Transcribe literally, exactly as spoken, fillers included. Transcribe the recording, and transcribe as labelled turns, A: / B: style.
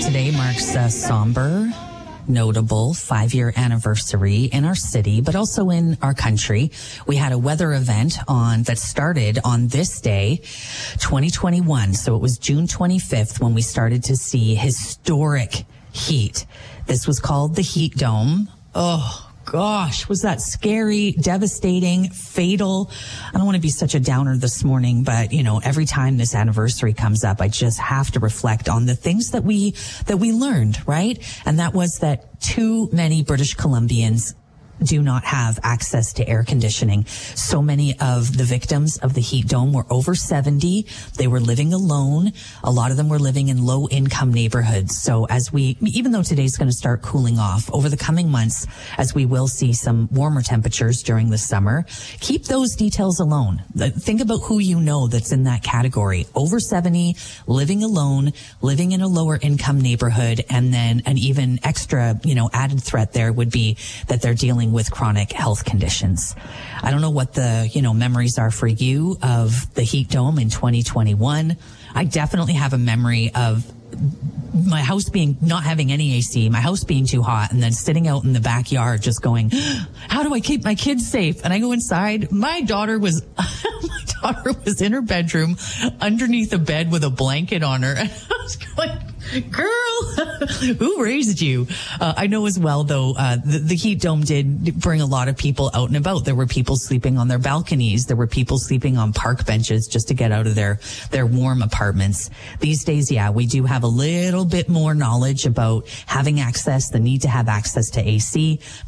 A: Today marks a somber, notable five-year anniversary in our city, but also in our country. We had a weather event on that started on this day, twenty twenty-one. So it was June twenty-fifth when we started to see historic heat. This was called the Heat Dome. Oh, gosh, was that scary, devastating, fatal? I don't want to be such a downer this morning, but, you know, every time this anniversary comes up, I just have to reflect on the things that we, that we learned, right? And that was that too many British Columbians do not have access to air conditioning. So many of the victims of the heat dome were over seventy. They were living alone. A lot of them were living in low income neighborhoods. So as we, even though today's going to start cooling off over the coming months, as we will see some warmer temperatures during the summer, keep those details alone. Think about who you know that's in that category. Over seventy, living alone, living in a lower income neighborhood, and then an even extra, you know, added threat there would be that they're dealing with chronic health conditions. I don't know what the, you know, memories are for you of the heat dome in twenty twenty-one. I definitely have a memory of my house being, not having any A C, my house being too hot, and then sitting out in the backyard just going, how do I keep my kids safe? And I go inside. My daughter was, my daughter was in her bedroom underneath a bed with a blanket on her. And I was going, girl, who raised you? Uh, I know as well, though, uh, the, the heat dome did bring a lot of people out and about. There were people sleeping on their balconies. There were people sleeping on park benches just to get out of their, their warm apartments. These days, yeah, we do have a little bit more knowledge about having access, the need to have access to A C.